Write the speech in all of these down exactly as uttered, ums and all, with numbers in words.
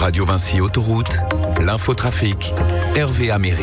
Radio Vinci Autoroute, l'infotrafic, Hervé Améry.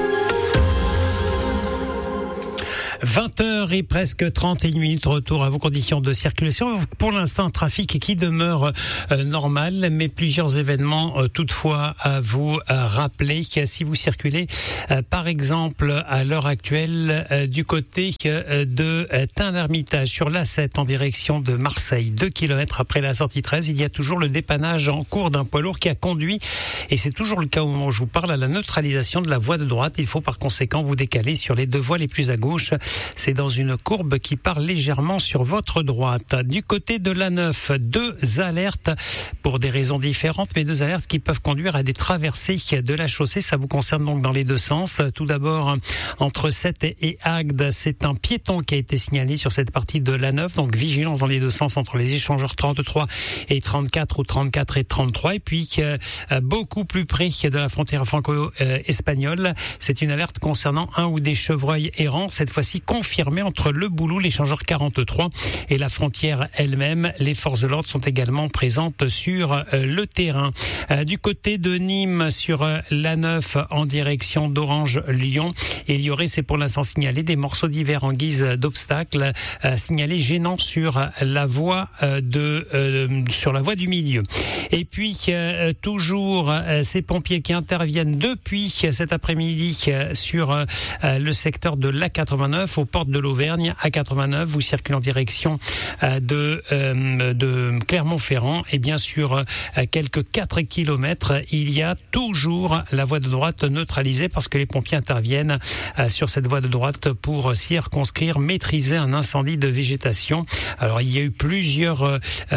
vingt heures et presque trente et une minutes, retour à vos conditions de circulation. Pour l'instant, un trafic qui demeure euh, normal, mais plusieurs événements euh, toutefois à vous euh, rappeler. Si vous circulez, euh, par exemple, à l'heure actuelle, euh, du côté euh, de euh, Tain-l'Hermitage, sur l'A sept en direction de Marseille, deux kilomètres après la sortie treize, il y a toujours le dépannage en cours d'un poids lourd qui a conduit, et c'est toujours le cas au moment où je vous parle, à la neutralisation de la voie de droite. Il faut par conséquent vous décaler sur les deux voies les plus à gauche. C'est dans une courbe qui part légèrement sur votre droite. Du côté de l'A neuf, deux alertes pour des raisons différentes, mais deux alertes qui peuvent conduire à des traversées de la chaussée. Ça vous concerne donc dans les deux sens. Tout d'abord, entre Sète et Agde, c'est un piéton qui a été signalé sur cette partie de l'A neuf. Donc vigilance dans les deux sens entre les échangeurs trente-trois et trente-quatre ou trente-quatre et trente-trois. Et puis, euh, beaucoup plus près de la frontière franco-espagnole, c'est une alerte concernant un ou des chevreuils errants, cette fois-ci confirmé entre le Boulou, l'échangeur quarante-trois et la frontière elle-même. Les forces de l'ordre sont également présentes sur euh, le terrain. Euh, du côté de Nîmes, sur euh, l'A neuf en direction d'Orange-Lyon, il y aurait, c'est pour l'instant signalé, des morceaux d'hiver en guise d'obstacle, euh, signalés gênants sur la voie euh, de euh, sur la voie du milieu. Et puis euh, toujours euh, ces pompiers qui interviennent depuis cet après-midi euh, sur euh, le secteur de l'A quatre-vingt-neuf aux portes de l'Auvergne. A quatre-vingt-neuf, vous circulez en direction euh, de, euh, de Clermont-Ferrand, et bien sûr euh, à quelques quatre kilomètres, il y a toujours la voie de droite neutralisée parce que les pompiers interviennent euh, sur cette voie de droite pour circonscrire, maîtriser un incendie de végétation. Alors il y a eu plusieurs euh,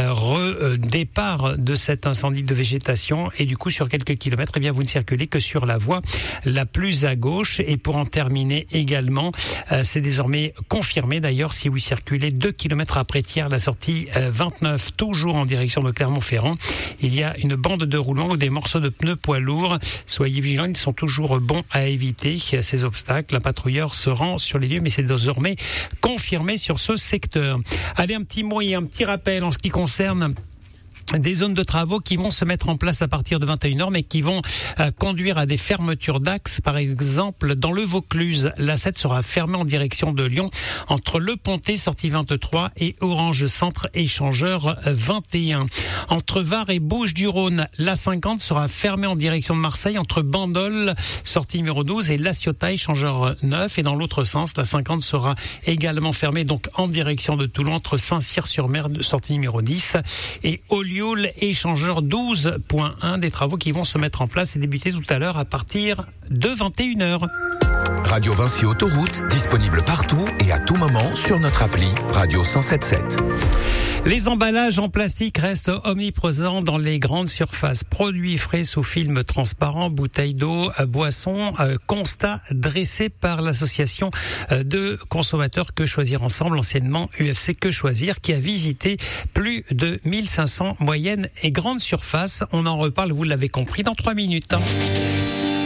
redéparts de cet incendie de végétation, et du coup sur quelques kilomètres, eh bien vous ne circulez que sur la voie la plus à gauche. Et pour en terminer également, euh, c'est désormais confirmé d'ailleurs, si vous circulez deux kilomètres après Thiers, la sortie euh, vingt-neuf, toujours en direction de Clermont-Ferrand, il y a une bande de roulement ou des morceaux de pneus poids lourds. Soyez vigilants, ils sont toujours bons à éviter ces obstacles. Un patrouilleur se rend sur les lieux, mais c'est désormais confirmé sur ce secteur. Allez, un petit mot et un petit rappel en ce qui concerne des zones de travaux qui vont se mettre en place à partir de vingt et une heures, mais qui vont euh, conduire à des fermetures d'axes. Par exemple, dans le Vaucluse, l'A sept sera fermée en direction de Lyon entre Le Pontet, sortie vingt-trois, et Orange Centre, échangeur vingt et un. Entre Var et Bouches-du-Rhône, l'A cinquante sera fermée en direction de Marseille entre Bandol, sortie numéro douze, et La Ciotat, échangeur neuf. Et dans l'autre sens, l'A cinquante sera également fermée donc en direction de Toulon entre Saint-Cyr-sur-Mer, sortie numéro dix, et Ollioules, échangeur douze point un, des travaux qui vont se mettre en place et débuter tout à l'heure à partir de vingt et une heures. Radio Vinci Autoroute, disponible partout et à tout moment sur notre appli Radio cent sept sept. Les emballages en plastique restent omniprésents dans les grandes surfaces. Produits frais sous film transparent, bouteilles d'eau, boissons, euh, constat dressé par l'association de consommateurs Que Choisir Ensemble, anciennement U F C Que Choisir, qui a visité plus de mille cinq cents moyennes et grandes surfaces. On en reparle, vous l'avez compris, dans trois minutes.